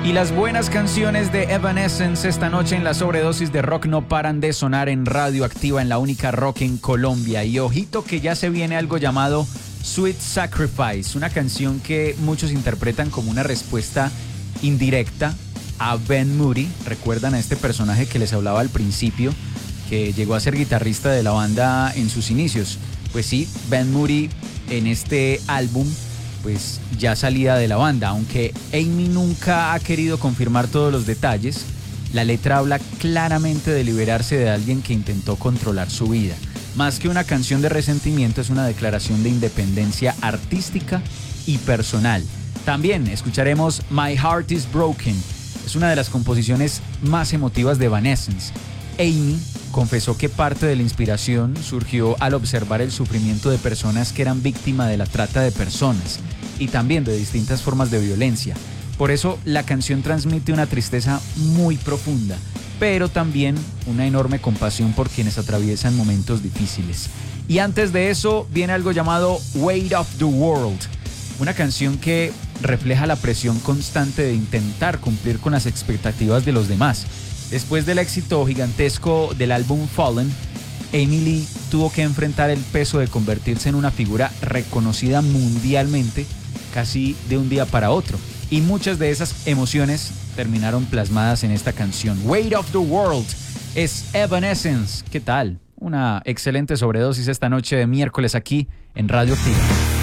Y las buenas canciones de Evanescence esta noche en la sobredosis de rock no paran de sonar en Radio Activa, en la única rock en Colombia. Y ojito que ya se viene algo llamado Sweet Sacrifice, una canción que muchos interpretan como una respuesta indirecta a Ben Moody. ¿Recuerdan a este personaje que les hablaba al principio, que llegó a ser guitarrista de la banda en sus inicios? Pues sí, Ben Moody en este álbum pues ya salía de la banda. Aunque Amy nunca ha querido confirmar todos los detalles, la letra habla claramente de liberarse de alguien que intentó controlar su vida. Más que una canción de resentimiento, es una declaración de independencia artística y personal. También escucharemos My Heart is Broken. Es una de las composiciones más emotivas de Evanescence. Amy confesó que parte de la inspiración surgió al observar el sufrimiento de personas que eran víctimas de la trata de personas y también de distintas formas de violencia. Por eso la canción transmite una tristeza muy profunda, pero también una enorme compasión por quienes atraviesan momentos difíciles. Y antes de eso viene algo llamado Weight of the World, una canción que refleja la presión constante de intentar cumplir con las expectativas de los demás. Después del éxito gigantesco del álbum Fallen, Amy Lee tuvo que enfrentar el peso de convertirse en una figura reconocida mundialmente casi de un día para otro. Y muchas de esas emociones terminaron plasmadas en esta canción. Weight of the World es Evanescence. ¿Qué tal? Una excelente sobredosis esta noche de miércoles aquí en Radio Activa.